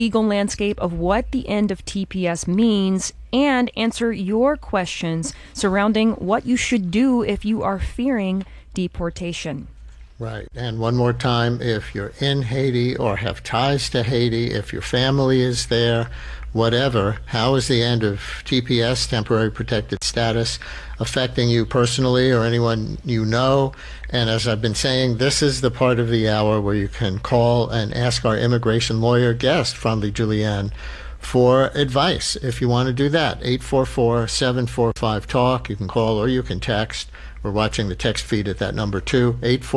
legal landscape of what the end of TPS means and answer your questions surrounding what you should do if you are fearing deportation. Right. And one more time, if you're in Haiti or have ties to Haiti, if your family is there, whatever, how is the end of TPS, temporary protected status, affecting you personally or anyone you know? And as I've been saying, this is the part of the hour where you can call and ask our immigration lawyer guest, Franli Julian, for advice. If you want to do that, 844-745-TALK. You can call or you can text. We're watching the text feed at that number too,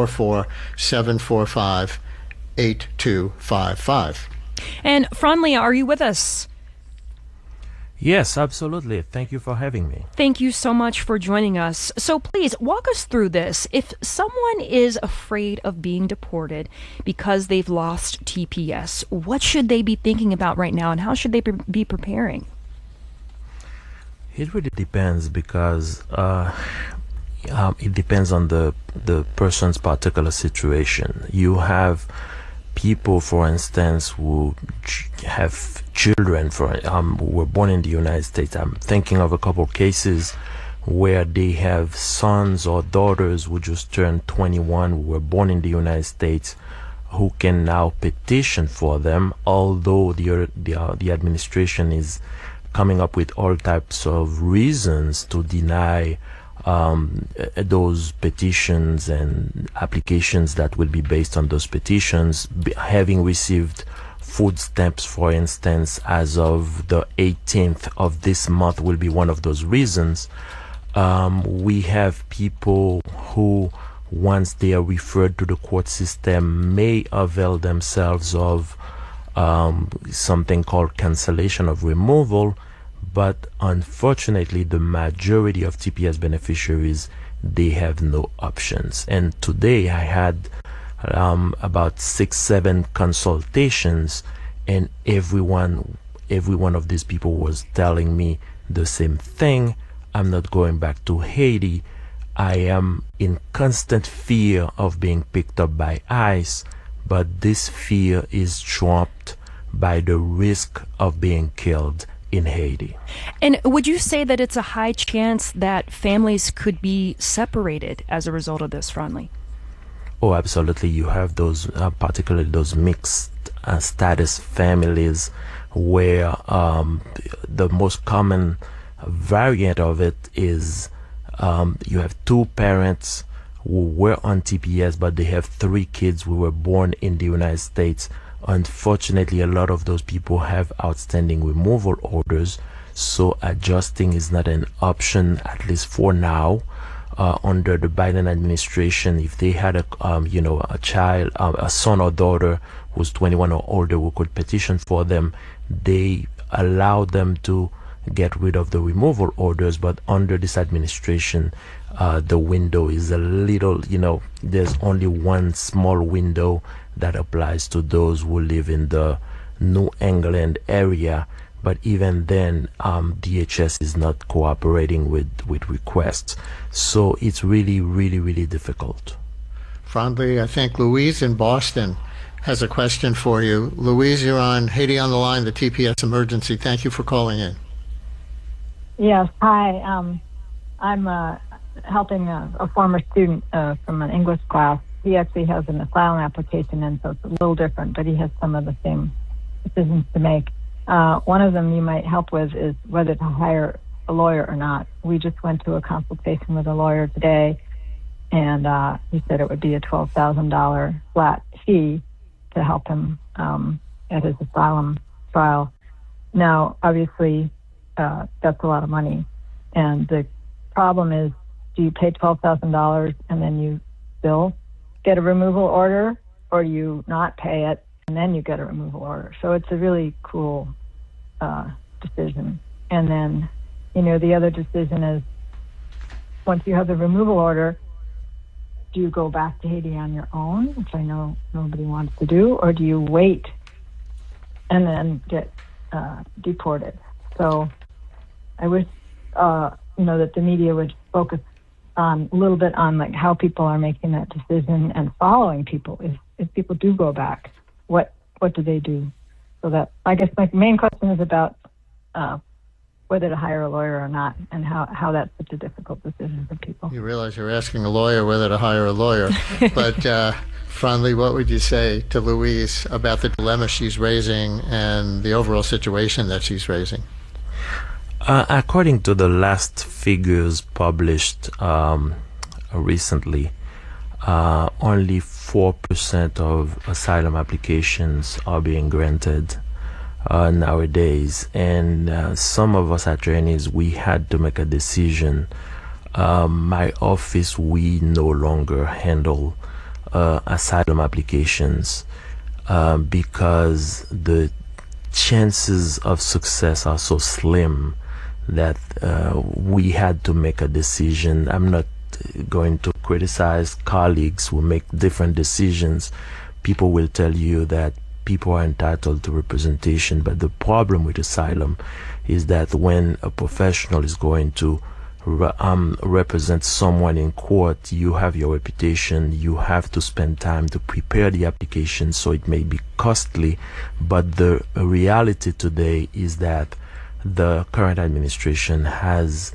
844-745-8255. And Franli, are you with us? Yes, absolutely. Thank you for having me. Thank you so much for joining us. So please walk us through this. If someone is afraid of being deported because they've lost TPS, what should they be thinking about right now and how should they be preparing? It really depends because it depends on the person's particular situation. You have people, for instance, who have children who were born in the United States. I'm thinking of a couple of cases where they have sons or daughters who just turned 21, who were born in the United States, who can now petition for them, although the administration is coming up with all types of reasons to deny those petitions and applications that will be based on those petitions. Having received food stamps, for instance, as of the 18th of this month will be one of those reasons. We have people who, once they are referred to the court system, may avail themselves of something called cancellation of removal. But unfortunately, the majority of TPS beneficiaries, they have no options. And today I had about 6-7 consultations, and every one of these people was telling me the same thing. I'm not going back to Haiti. I am in constant fear of being picked up by ICE, but this fear is trumped by the risk of being killed in Haiti. And would you say that it's a high chance that families could be separated as a result of this, Franli? Oh, absolutely. You have those, particularly those mixed status families where the most common variant of it is you have two parents who were on TPS, but they have 3 kids who were born in the United States. Unfortunately, a lot of those people have outstanding removal orders, so adjusting is not an option, at least for now. Under the Biden administration, if they had a child, a son or daughter who's 21 or older who could petition for them, they allowed them to get rid of the removal orders. But under this administration, the window is a little, there's only one small window that applies to those who live in the New England area. But even then, DHS is not cooperating with requests. So it's really, really, really difficult. Franli, I think Louise in Boston has a question for you. Louise, you're on Haiti on the Line, the TPS emergency. Thank you for calling in. Yes, hi. I'm helping a former student from an English class. He actually has an asylum application in, so it's a little different, but he has some of the same decisions to make. One of them you might help with is whether to hire a lawyer or not. We just went to a consultation with a lawyer today, and he said it would be a $12,000 flat fee to help him at his asylum trial. Now, obviously, that's a lot of money. And the problem is, do you pay $12,000 and then you still get a removal order, or you not pay it and then you get a removal order? So it's a really cool decision. And then, the other decision is, once you have the removal order, do you go back to Haiti on your own, which I know nobody wants to do, or do you wait and then get deported? So I wish, that the media would focus on a little bit on like how people are making that decision and following people. If people do go back, what do they do? So that, I guess my main question is about whether to hire a lawyer or not, and how that's such a difficult decision for people. You realize you're asking a lawyer whether to hire a lawyer. But Franley, what would you say to Louise about the dilemma she's raising and the overall situation that she's raising? According to the last figures published recently, only 4% of asylum applications are being granted nowadays, and some of us attorneys, we had to make a decision. My office, we no longer handle asylum applications because the chances of success are so slim that we had to make a decision. I'm not going to criticize colleagues who make different decisions. People will tell you that people are entitled to representation, but the problem with asylum is that when a professional is going to represent someone in court, you have your reputation, you have to spend time to prepare the application, so it may be costly. But the reality today is that the current administration has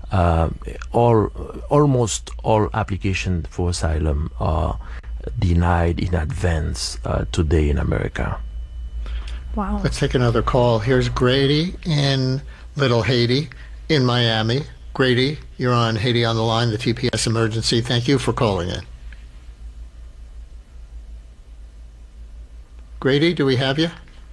almost all applications for asylum are denied in advance today in America. Wow. Let's take another call. Here's Grady in Little Haiti in Miami. Grady, you're on Haiti on the Line, the TPS emergency. Thank you for calling in. Grady, do we have you?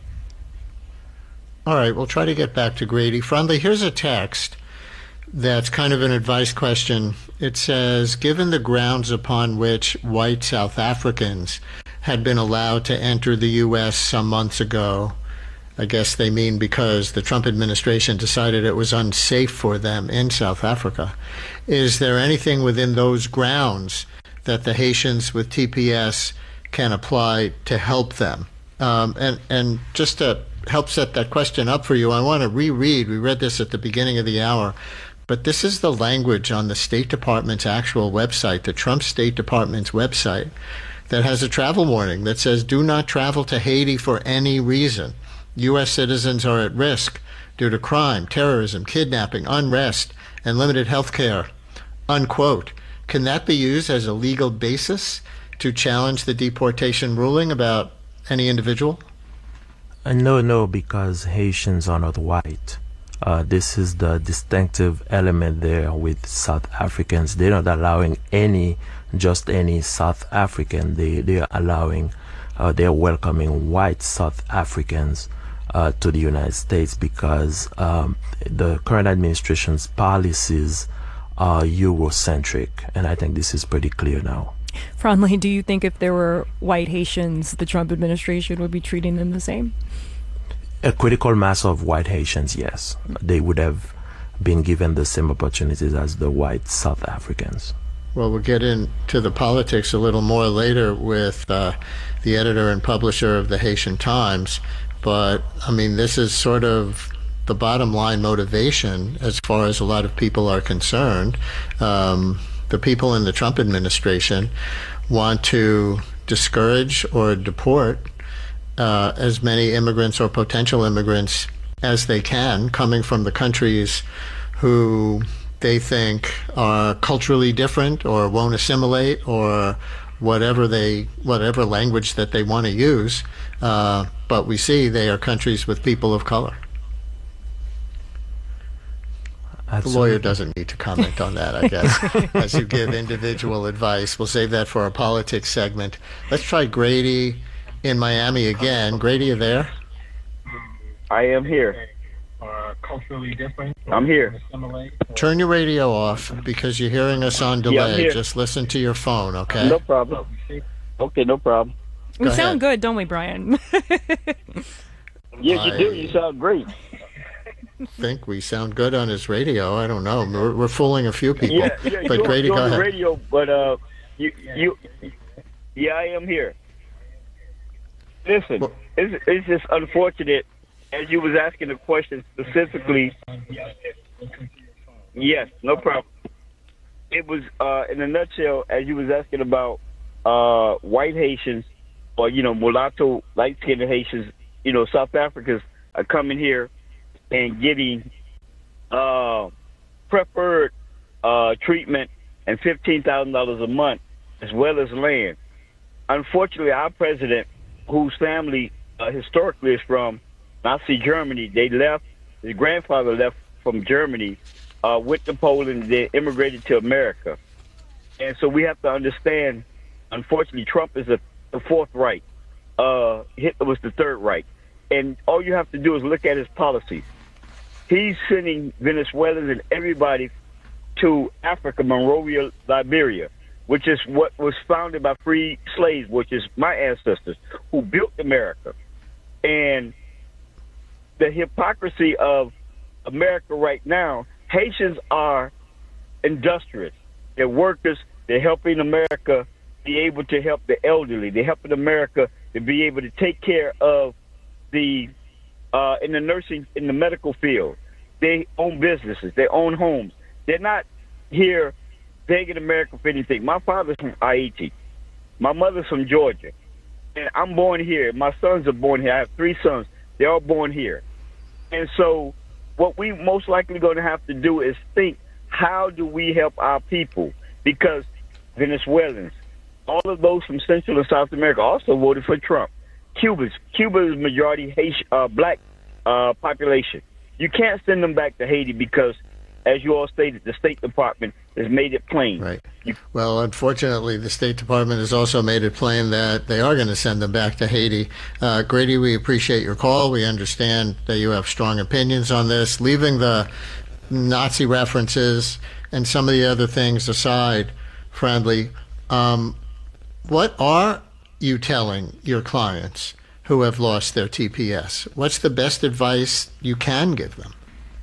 All right, we'll try to get back to Grady. Franley, here's a text that's kind of an advice question. It says, given the grounds upon which white South Africans had been allowed to enter the U.S. some months ago, I guess they mean because the Trump administration decided it was unsafe for them in South Africa, is there anything within those grounds that the Haitians with TPS can apply to help them? And just to help set that question up for you, I want to reread. We read this at the beginning of the hour, but this is the language on the State Department's actual website, the Trump State Department's website, that has a travel warning that says, do not travel to Haiti for any reason. U.S. citizens are at risk due to crime, terrorism, kidnapping, unrest, and limited health care, unquote. Can that be used as a legal basis to challenge the deportation ruling about any individual? No, because Haitians are not white. This is the distinctive element there with South Africans. They're not allowing just any South African. They are allowing, they're welcoming white South Africans to the United States because the current administration's policies are Eurocentric, and I think this is pretty clear now. Franley, do you think if there were white Haitians, the Trump administration would be treating them the same? A critical mass of white Haitians, yes. They would have been given the same opportunities as the white South Africans. Well, we'll get into the politics a little more later with the editor and publisher of the Haitian Times. But, I mean, this is sort of the bottom line motivation as far as a lot of people are concerned. The people in the Trump administration want to discourage or deport as many immigrants or potential immigrants as they can coming from the countries who they think are culturally different or won't assimilate or whatever language that they want to use. But we see they are countries with people of color. Absolutely. The lawyer doesn't need to comment on that, I guess, as you give individual advice. We'll save that for our politics segment. Let's try Grady in Miami again. Grady, you there? I am here. Culturally different. I'm here. Turn your radio off because you're hearing us on delay. Yeah, just listen to your phone, okay? No problem. Okay, no problem. We Go sound ahead. good, don't we, Brian? Yes, you do. You sound great. I think we sound good on his radio. I don't know. We're fooling a few people. Yeah, but you're, Grady, you're go on ahead. the radio, but yeah, I am here. Listen, Well- it's just unfortunate, as you was asking the question specifically. Yes, no problem. It was, in a nutshell, as you was asking about white Haitians or, mulatto, light-skinned Haitians South Africans are coming here and getting preferred treatment and $15,000 a month, as well as land. Unfortunately, our president, whose family historically is from Nazi Germany, his grandfather left from Germany, went to Poland, then immigrated to America. And so we have to understand, unfortunately, Trump is the fourth right. Hitler was the third right. And all you have to do is look at his policies. He's sending Venezuelans and everybody to Africa, Monrovia, Liberia, which is what was founded by free slaves, which is my ancestors, who built America. And the hypocrisy of America right now, Haitians are industrious. They're workers. They're helping America be able to help the elderly. They're helping America to be able to take care of in the nursing, in the medical field. They own businesses. They own homes. They're not here begging America for anything. My father's from Haiti. My mother's from Georgia. And I'm born here. My sons are born here. I have 3 sons. They're all born here. And so what we most likely going to have to do is think, how do we help our people? Because Venezuelans, all of those from Central and South America also voted for Trump. Cuba is majority Haitian, black population. You can't send them back to Haiti because, as you all stated, the State Department has made it plain. Right. Well, unfortunately, the State Department has also made it plain that they are going to send them back to Haiti. Grady, we appreciate your call. We understand that you have strong opinions on this. Leaving the Nazi references and some of the other things aside, Friendly, what are you telling your clients who have lost their TPS? What's the best advice you can give them?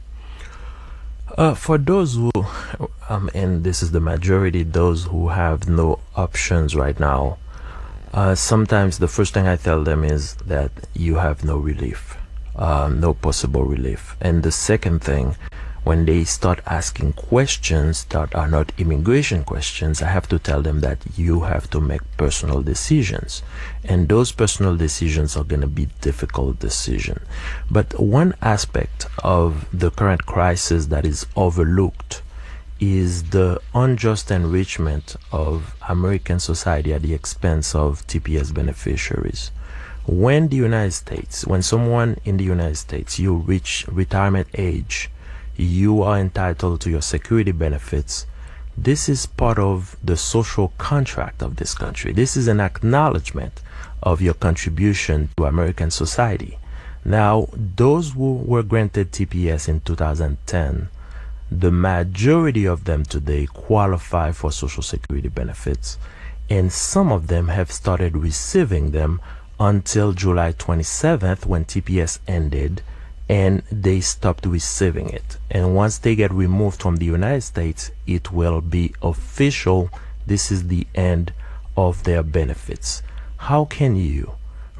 For those who, and this is the majority, those who have no options right now, sometimes the first thing I tell them is that you have no relief, no possible relief. And the second thing, when they start asking questions that are not immigration questions, I have to tell them that you have to make personal decisions. And those personal decisions are going to be difficult decisions. But one aspect of the current crisis that is overlooked is the unjust enrichment of American society at the expense of TPS beneficiaries. When someone in the United States, you reach retirement age, you are entitled to your security benefits. This is part of the social contract of this country. This is an acknowledgement of your contribution to American society. Now, those who were granted TPS in 2010, the majority of them today qualify for Social Security benefits, and some of them have started receiving them until July 27th, when TPS ended, and they stopped receiving it. And once they get removed from the United States, it will be official. This is the end of their benefits. How can you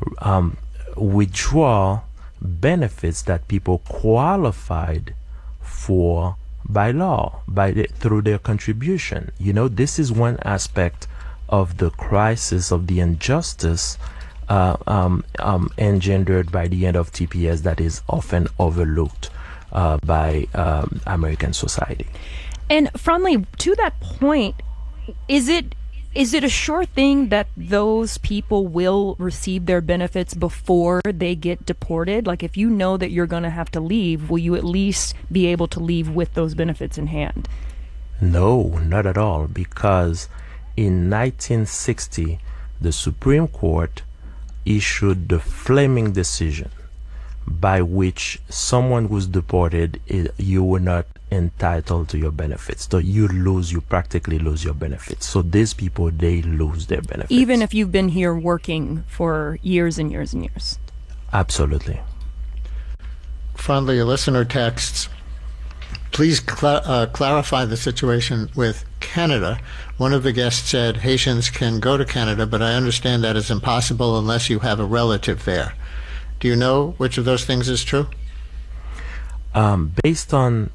withdraw benefits that people qualified for by law, through their contribution? This is one aspect of the crisis, of the injustice engendered by the end of TPS that is often overlooked by American society. And Franley, to that point, is it a sure thing that those people will receive their benefits before they get deported? Like, if you know that you're going to have to leave, will you at least be able to leave with those benefits in hand? No, not at all, because in 1960, the Supreme Court issued the Fleming decision, by which someone who's deported, you were not entitled to your benefits. So you practically lose your benefits. So these people, they lose their benefits. Even if you've been here working for years and years and years. Absolutely. Friendly, a listener texts, please clarify the situation with Canada. One of the guests said Haitians can go to Canada, but I understand that is impossible unless you have a relative there. Do you know which of those things is true? Based on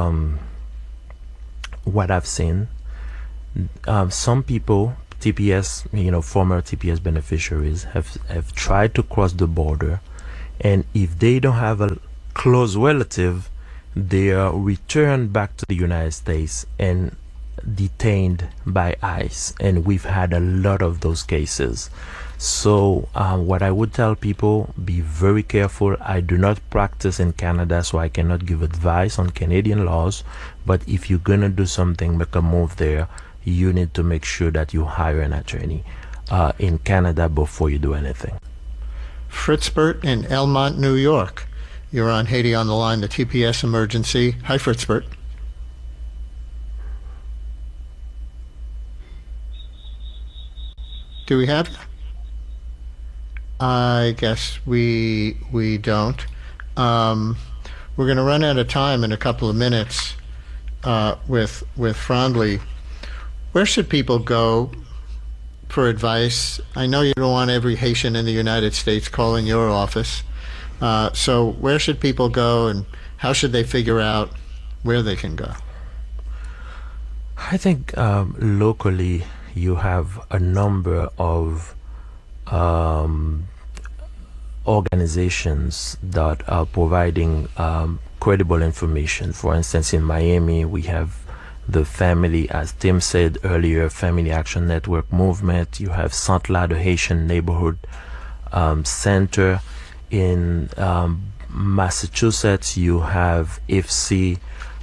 what I've seen, some people, TPS, former TPS beneficiaries, have tried to cross the border And if they don't have a close relative, they are returned back to the United States and detained by ICE. And we've had a lot of those cases. So what I would tell people, be very careful. I do not practice in Canada, so I cannot give advice on Canadian laws. But if you're going to do something, make a move there, you need to make sure that you hire an attorney in Canada before you do anything. Fritzbert in Elmont, New York. You're on Haiti on the Line, the TPS emergency. Hi, Fritzbert. Do we have you? I guess we don't. We're going to run out of time in a couple of minutes with Frandli. Where should people go for advice? I know you don't want every Haitian in the United States calling your office. So where should people go, and how should they figure out where they can go? I think locally you have a number of organizations that are providing credible information. For instance, in Miami, we have the family, as Tim said earlier, Family Action Network movement. You have Centre de Haitian Neighborhood Center. In Massachusetts, you have IFC.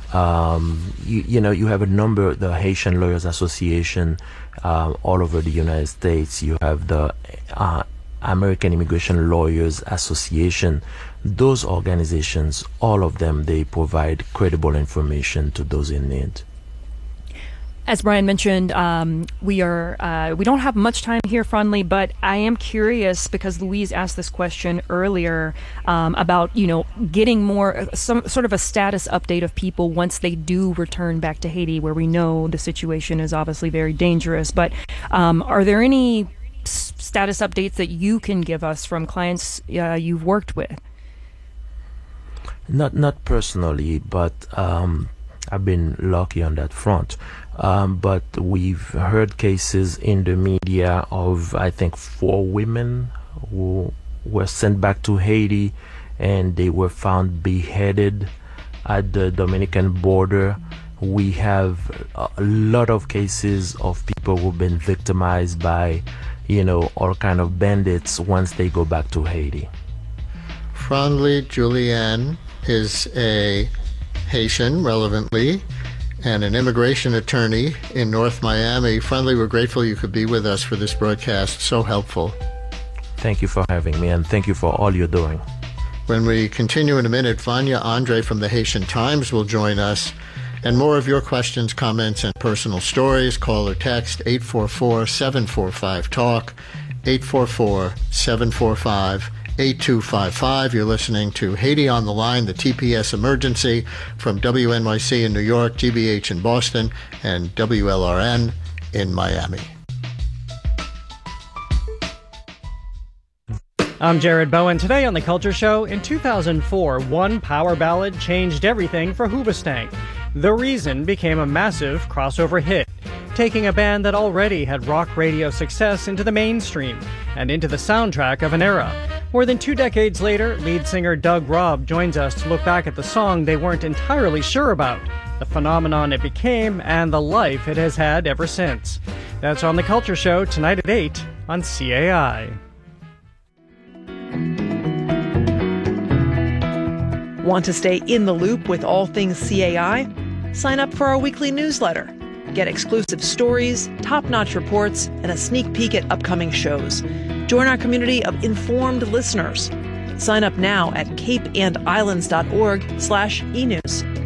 You have a number, the Haitian Lawyers Association, all over the United States. You have the American Immigration Lawyers Association. Those organizations, all of them, they provide credible information to those in need. As Brian mentioned, we don't have much time here, Frandli, but I am curious because Louise asked this question earlier about, getting more, some sort of a status update of people once they do return back to Haiti, where we know the situation is obviously very dangerous. But are there any status updates that you can give us from clients you've worked with? Not personally, but I've been lucky on that front. But we've heard cases in the media of, I think, 4 women who were sent back to Haiti and they were found beheaded at the Dominican border. We have a lot of cases of people who've been victimized by, all kind of bandits once they go back to Haiti. Frandli Julienne is a Haitian, relevantly, and an immigration attorney in North Miami. Frandli, we're grateful you could be with us for this broadcast. So helpful. Thank you for having me, and thank you for all you're doing. When we continue in a minute, Vanya Andre from the Haitian Times will join us. And more of your questions, comments, and personal stories, call or text 844-745-TALK, 844-745-8255. You're listening to Haiti on the Line, the TPS emergency, from WNYC in New York, GBH in Boston, and WLRN in Miami. I'm Jared Bowen. Today on The Culture Show, in 2004, one power ballad changed everything for Hoobastank. The Reason became a massive crossover hit, taking a band that already had rock radio success into the mainstream and into the soundtrack of an era. More than 2 decades later, lead singer Doug Robb joins us to look back at the song they weren't entirely sure about, the phenomenon it became, and the life it has had ever since. That's on The Culture Show tonight at 8 on CAI. Want to stay in the loop with all things CAI? Sign up for our weekly newsletter. Get exclusive stories, top-notch reports, and a sneak peek at upcoming shows. Join our community of informed listeners. Sign up now at capeandislands.org/enews.